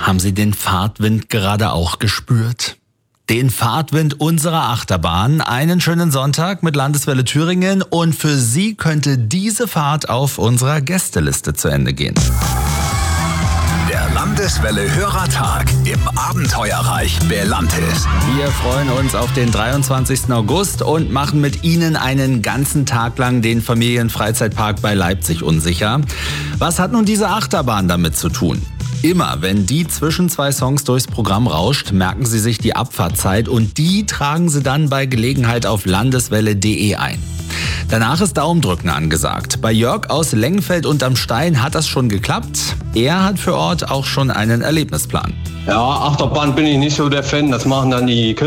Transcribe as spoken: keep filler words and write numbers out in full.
Haben Sie den Fahrtwind gerade auch gespürt? Den Fahrtwind unserer Achterbahn. Einen schönen Sonntag mit Landeswelle Thüringen und für Sie könnte diese Fahrt auf unserer Gästeliste zu Ende gehen. Der Landeswelle Hörertag im Abenteuerreich Belantis. Wir freuen uns auf den dreiundzwanzigsten August und machen mit Ihnen einen ganzen Tag lang den Familienfreizeitpark bei Leipzig unsicher. Was hat nun diese Achterbahn damit zu tun? Immer, wenn die zwischen zwei Songs durchs Programm rauscht, merken Sie sich die Abfahrtzeit und die tragen Sie dann bei Gelegenheit auf landeswelle punkt de ein. Danach ist Daumendrücken angesagt. Bei Jörg aus Lengenfeld unterm Stein hat das schon geklappt. Er hat für Ort auch schon einen Erlebnisplan. Ja, Achterbahn bin ich nicht so der Fan. Das machen dann die